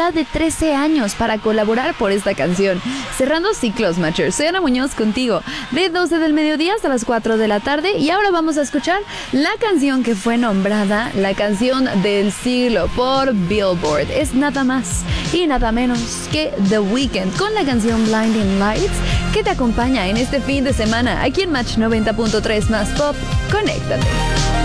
edad de 13 años para colaborar por esta canción. Cerrando ciclos, Matchers. Soy Ana Muñoz contigo de 12 del mediodía hasta las 4 de la tarde y ahora vamos a escuchar la canción que fue nombrada la canción del siglo por Billboard. Es nada más y nada menos que The Weeknd con la canción Blinding Lights que te acompaña en este fin de semana aquí en Match 90.3 más Pop. Conéctate.